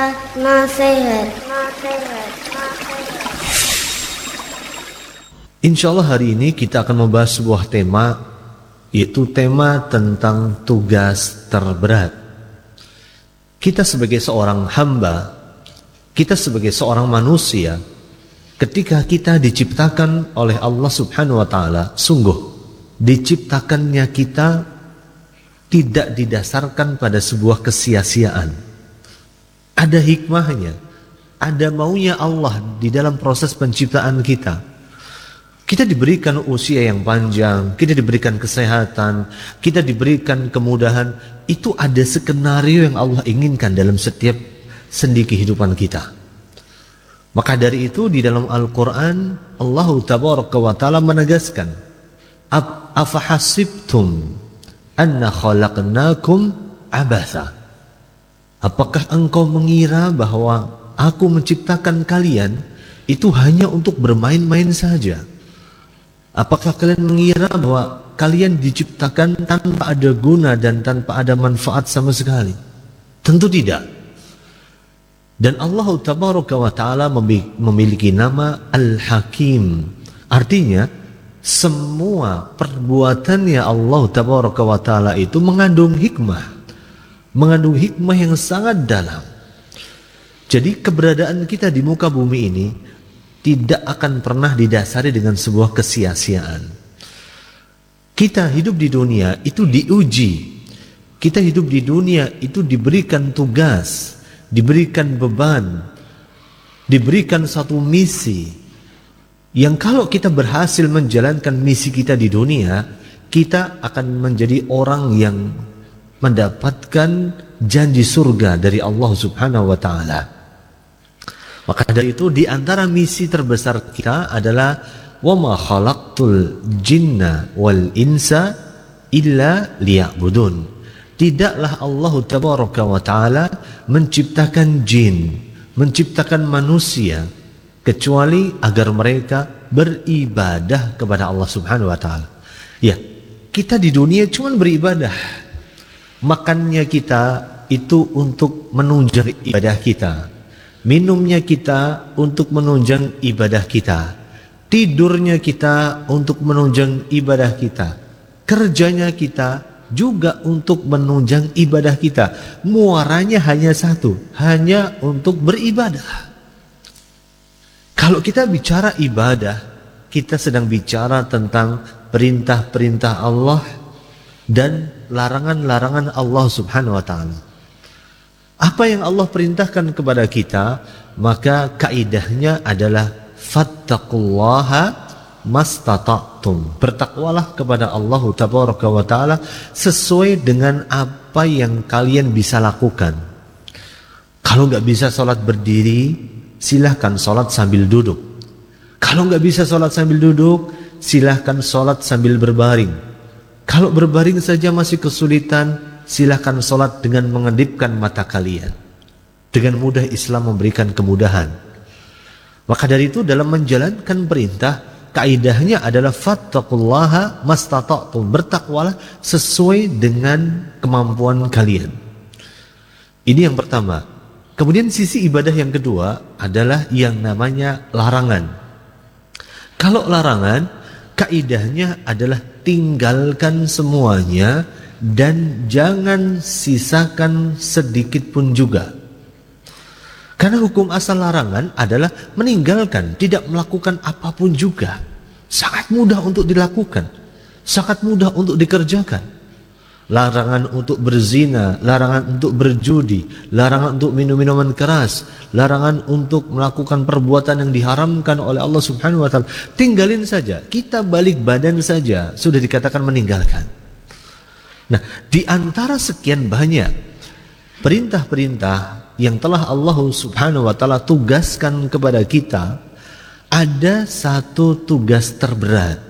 nasihat. Insya Allah hari ini kita akan membahas sebuah tema, yaitu tema tentang tugas terberat. Kita sebagai seorang hamba, kita sebagai seorang manusia, ketika kita diciptakan oleh Allah Subhanahu wa Ta'ala, sungguh diciptakannya kita tidak didasarkan pada sebuah kesia-siaan. Ada hikmahnya, ada maunya Allah di dalam proses penciptaan kita. Kita diberikan usia yang panjang, kita diberikan kesehatan, kita diberikan kemudahan. Itu ada skenario yang Allah inginkan dalam setiap sendi kehidupan kita. Maka dari itu di dalam Al-Quran Allah Tabaraka wa Ta'ala menegaskan, afahasibtum anna khalaqnakum abatha. Apakah engkau mengira bahwa aku menciptakan kalian itu hanya untuk bermain-main saja? Apakah kalian mengira bahwa kalian diciptakan tanpa ada guna dan tanpa ada manfaat sama sekali? Tentu tidak. Dan Allah Tabaraka wa Ta'ala memiliki nama Al-Hakim. Artinya semua perbuatannya Allah Tabaraka wa Ta'ala itu mengandung hikmah. Mengandung hikmah yang sangat dalam. Jadi keberadaan kita di muka bumi ini tidak akan pernah didasari dengan sebuah kesia-siaan. Kita hidup di dunia itu diuji. Kita hidup di dunia itu diberikan tugas, diberikan beban, diberikan satu misi yang kalau kita berhasil menjalankan misi kita di dunia, kita akan menjadi orang yang mendapatkan janji surga dari Allah Subhanahu wa Ta'ala. Maka dari itu di antara misi terbesar kita adalah wa ma khalaqtul jinna wal insa illa liya'budun. Tidaklah Allah Tabaraka wa Ta'ala menciptakan jin, menciptakan manusia kecuali agar mereka beribadah kepada Allah Subhanahu wa Ta'ala. Ya, kita di dunia cuma beribadah. Makannya kita itu untuk menunjang ibadah kita. Minumnya kita untuk menunjang ibadah kita. Tidurnya kita untuk menunjang ibadah kita. Kerjanya kita juga untuk menunjang ibadah kita. Muaranya hanya satu, hanya untuk beribadah. Kalau kita bicara ibadah, kita sedang bicara tentang perintah-perintah Allah dan larangan-larangan Allah Subhanahu wa Ta'ala. Apa yang Allah perintahkan kepada kita, maka kaidahnya adalah fattaqullaha mastata'tum. Bertakwalah kepada Allah Tabaraka wa Ta'ala sesuai dengan apa yang kalian bisa lakukan. Kalau nggak bisa sholat berdiri, silahkan sholat sambil duduk. Kalau nggak bisa sholat sambil duduk, silahkan sholat sambil berbaring. Kalau berbaring saja masih kesulitan, silahkan sholat dengan mengedipkan mata kalian. Dengan mudah Islam memberikan kemudahan. Maka dari itu dalam menjalankan perintah, kaidahnya adalah fattaqullaha mastata'tum. Bertakwalah sesuai dengan kemampuan kalian. Ini yang pertama. Kemudian sisi ibadah yang kedua adalah yang namanya larangan. Kalau larangan, kaidahnya adalah tinggalkan semuanya dan jangan sisakan sedikit pun juga. Karena hukum asal larangan adalah meninggalkan, tidak melakukan apapun juga. Sangat mudah untuk dilakukan, sangat mudah untuk dikerjakan. Larangan untuk berzina, larangan untuk berjudi, larangan untuk minum minuman keras, larangan untuk melakukan perbuatan yang diharamkan oleh Allah Subhanahu wa Ta'ala. Tinggalin saja, kita balik badan saja, sudah dikatakan meninggalkan. Nah, di antara sekian banyak perintah-perintah yang telah Allah Subhanahu wa Ta'ala tugaskan kepada kita, ada satu tugas terberat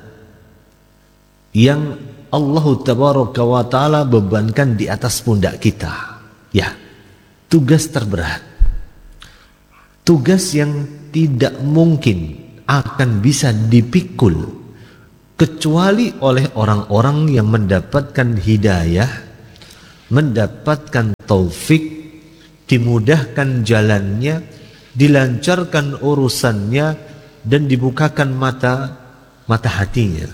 yang Allah Tabaraka wa Ta'ala bebankan di atas pundak kita. Ya, tugas terberat. Tugas yang tidak mungkin akan bisa dipikul kecuali oleh orang-orang yang mendapatkan hidayah, mendapatkan taufik, dimudahkan jalannya, dilancarkan urusannya, dan dibukakan mata hatinya.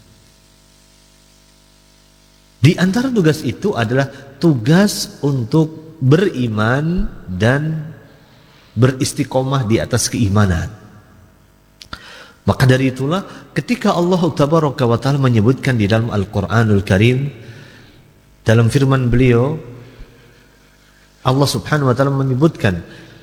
Di antara tugas itu adalah tugas untuk beriman dan beristiqomah di atas keimanan. Maka dari itulah ketika Allah Tabaraka wa Ta'ala menyebutkan di dalam Al-Quranul Karim, dalam firman beliau, Allah Subhanahu wa Ta'ala menyebutkan,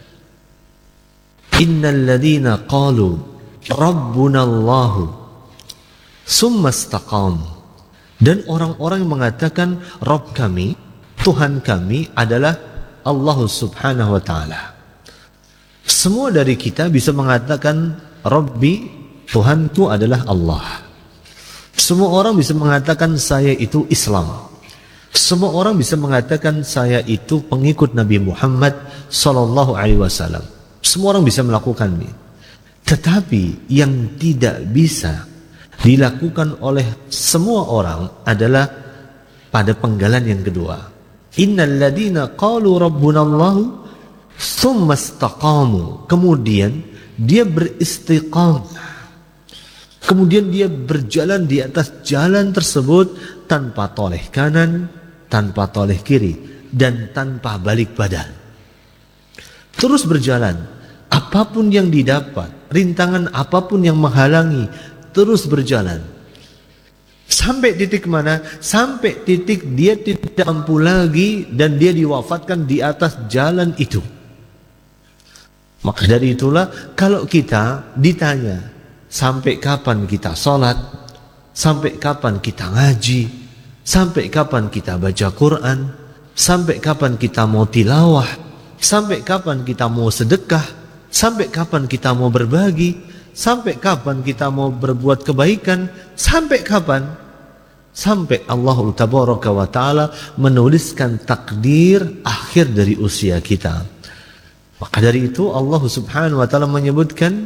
innal ladhina qalu rabbuna Allahu summa istaqamu. Dan orang-orang yang mengatakan Rabb kami, Tuhan kami adalah Allah Subhanahu wa Ta'ala. Semua dari kita bisa mengatakan Rabbi, Tuhanku adalah Allah. Semua orang bisa mengatakan saya itu Islam. Semua orang bisa mengatakan saya itu pengikut Nabi Muhammad sallallahu alaihi wasallam. Semua orang bisa melakukannya. Tetapi yang tidak bisa dilakukan oleh semua orang adalah pada penggalan yang kedua. Innal ladina qalu rabbuna Allah tsumma istaqamu. Kemudian dia beristiqamah. Kemudian dia berjalan di atas jalan tersebut tanpa toleh kanan, tanpa toleh kiri, dan tanpa balik badan. Terus berjalan, apapun yang didapat, rintangan apapun yang menghalangi, terus berjalan. Sampai titik mana? Sampai titik dia tidak mampu lagi dan dia diwafatkan di atas jalan itu. Maka dari itulah kalau kita ditanya, sampai kapan kita sholat? Sampai kapan kita ngaji? Sampai kapan kita baca Quran? Sampai kapan kita mau tilawah? Sampai kapan kita mau sedekah? Sampai kapan kita mau berbagi? Sampai kapan kita mau berbuat kebaikan? Sampai kapan? Sampai Allah Tabaraka wa Ta'ala menuliskan takdir akhir dari usia kita. Maka dari itu Allah Subhanahu wa Ta'ala menyebutkan,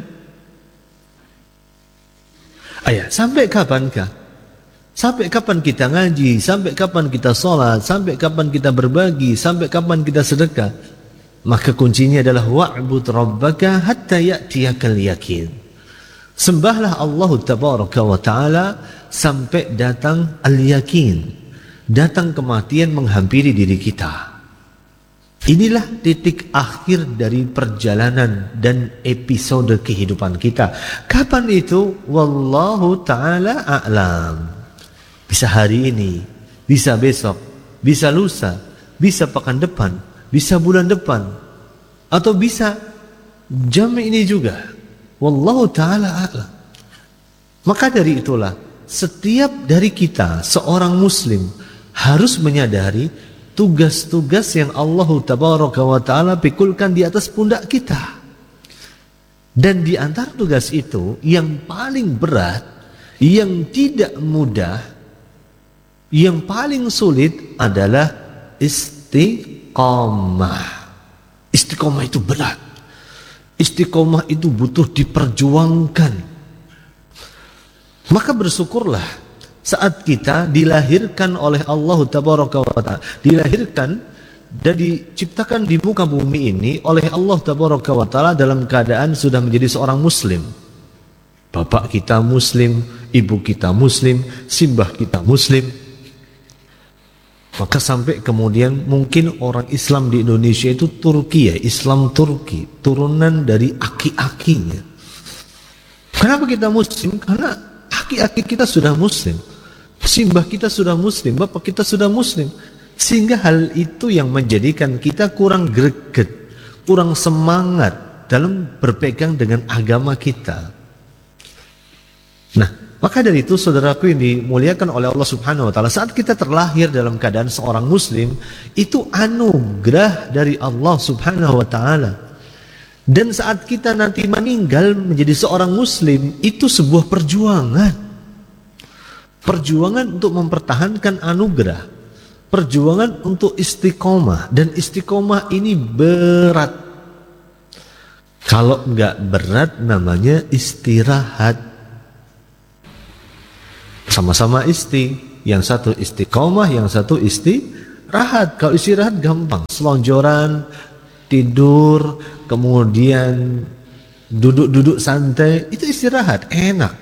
sampai kapankah? Sampai kapan kita ngaji? Sampai kapan kita sholat? Sampai kapan kita berbagi? Sampai kapan kita sedekah? Maka kuncinya adalah wa'bud rabbaka hatta ya'tiyakal yakin. Sembahlah Allah Tabaraka wa Ta'ala sampai datang al-yakin, datang kematian menghampiri diri kita. Inilah titik akhir dari perjalanan dan episode kehidupan kita. Kapan itu? Wallahu ta'ala a'lam. Bisa hari ini, bisa besok, bisa lusa, bisa pekan depan, bisa bulan depan, atau bisa jam ini juga. Wallahu ta'ala a'lam. Maka dari itulah setiap dari kita seorang muslim harus menyadari tugas-tugas yang Allah Tabaraka wa Ta'ala pikulkan di atas pundak kita. Dan di antara tugas itu yang paling berat, yang tidak mudah, yang paling sulit adalah istiqomah. Istiqomah itu berat. Istiqomah itu butuh diperjuangkan. Maka bersyukurlah saat kita dilahirkan oleh Allah Tabaraka wa Ta'ala, dilahirkan dan diciptakan di muka bumi ini oleh Allah Tabaraka wa Ta'ala dalam keadaan sudah menjadi seorang muslim. Bapak kita muslim, ibu kita muslim, simbah kita muslim. Maka sampai kemudian mungkin orang Islam di Indonesia itu Turki ya, Islam Turki, turunan dari aki-akinya. Kenapa kita muslim? Karena aki-aki kita sudah muslim, simbah kita sudah muslim, bapak kita sudah muslim. Sehingga hal itu yang menjadikan kita kurang greget, kurang semangat dalam berpegang dengan agama kita. Nah, maka dari itu saudaraku yang dimuliakan oleh Allah Subhanahu wa Ta'ala, saat kita terlahir dalam keadaan seorang muslim, itu anugerah dari Allah Subhanahu wa Ta'ala. Dan saat kita nanti meninggal menjadi seorang muslim, itu sebuah perjuangan. Perjuangan untuk mempertahankan anugerah. Perjuangan untuk istiqomah. Dan istiqomah ini berat. Kalau enggak berat namanya istirahat. Sama-sama yang satu istiqomah, yang satu istirahat. Kalau istirahat gampang, selonjoran, tidur, kemudian duduk-duduk santai, itu istirahat, enak.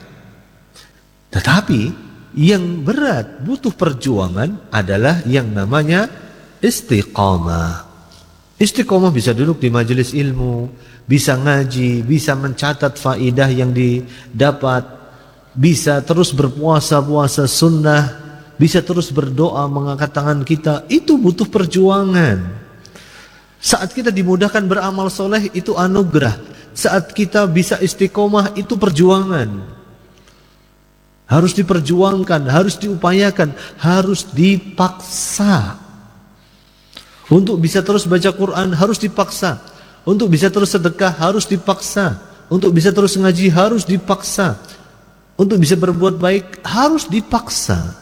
Tetapi yang berat, butuh perjuangan adalah yang namanya istiqamah. Istiqamah bisa duduk di majelis ilmu, bisa ngaji, bisa mencatat faidah yang didapat, bisa terus berpuasa-puasa sunnah, bisa terus berdoa mengangkat tangan kita. Itu butuh perjuangan. Saat kita dimudahkan beramal soleh, itu anugerah. Saat kita bisa istiqomah, itu perjuangan. Harus diperjuangkan, harus diupayakan, harus dipaksa. Untuk bisa terus baca Quran harus dipaksa. Untuk bisa terus sedekah harus dipaksa. Untuk bisa terus ngaji harus dipaksa. Untuk bisa berbuat baik harus dipaksa.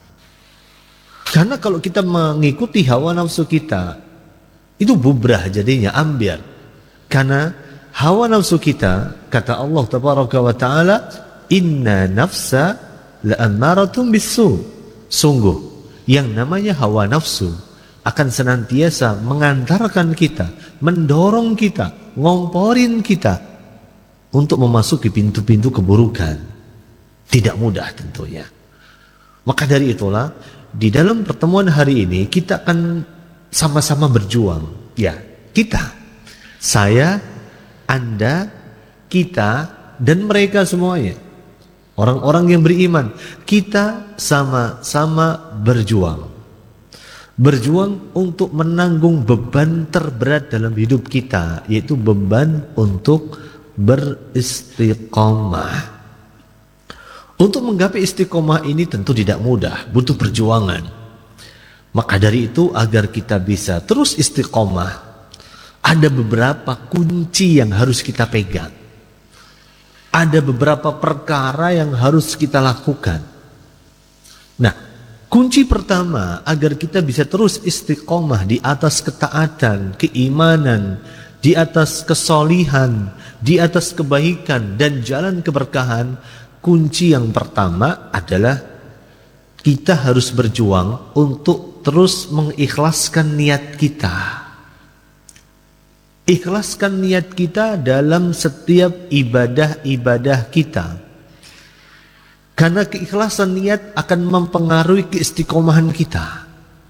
Karena kalau kita mengikuti hawa nafsu kita, itu bubrah jadinya, ambiar. Karena hawa nafsu kita, kata Allah Tabaraka wa Ta'ala, inna nafsa la'ammaratun bisu. Sungguh, yang namanya hawa nafsu akan senantiasa mengantarkan kita, mendorong kita, ngomporin kita untuk memasuki pintu-pintu keburukan. Tidak mudah tentunya. Maka dari itulah, di dalam pertemuan hari ini kita akan sama-sama berjuang. Ya, kita, saya, Anda, kita, dan mereka semuanya. Orang-orang yang beriman, kita sama-sama berjuang. Berjuang untuk menanggung beban terberat dalam hidup kita, yaitu beban untuk beristiqomah. Untuk menggapai istiqomah ini tentu tidak mudah, butuh perjuangan. Maka dari itu, agar kita bisa terus istiqomah, ada beberapa kunci yang harus kita pegang. Ada beberapa perkara yang harus kita lakukan. Nah, kunci pertama agar kita bisa terus istiqomah di atas ketaatan, keimanan, di atas kesolihan, di atas kebaikan dan jalan keberkahan, kunci yang pertama adalah kita harus berjuang untuk terus mengikhlaskan niat kita. Ikhlaskan niat kita dalam setiap ibadah-ibadah kita. Karena keikhlasan niat akan mempengaruhi keistiqomahan kita.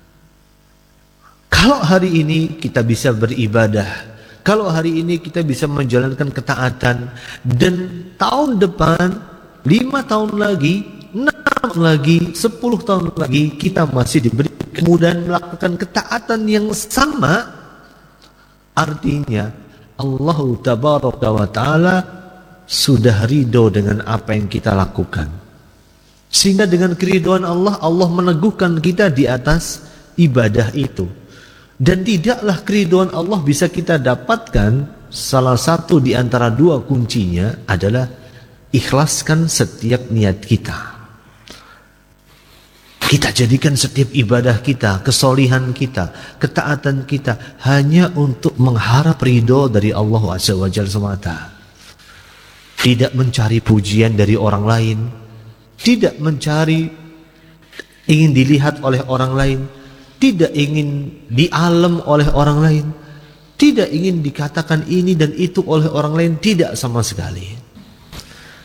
Kalau hari ini kita bisa beribadah, kalau hari ini kita bisa menjalankan ketaatan, dan tahun depan, 5 tahun lagi, 6 tahun lagi, 10 tahun lagi, kita masih diberi kemudahan melakukan ketaatan yang sama, artinya Allah Tabaraka wa Ta'ala sudah ridho dengan apa yang kita lakukan. Sehingga dengan keridhaan Allah, Allah meneguhkan kita di atas ibadah itu. Dan tidaklah keridhaan Allah bisa kita dapatkan, salah satu di antara dua kuncinya adalah ikhlaskan setiap niat kita. Kita jadikan setiap ibadah kita, kesolihan kita, ketaatan kita hanya untuk mengharap ridho dari Allah Azza wa Jalla semata. Tidak mencari pujian dari orang lain, tidak mencari ingin dilihat oleh orang lain, tidak ingin dialem oleh orang lain, tidak ingin dikatakan ini dan itu oleh orang lain, tidak sama sekali.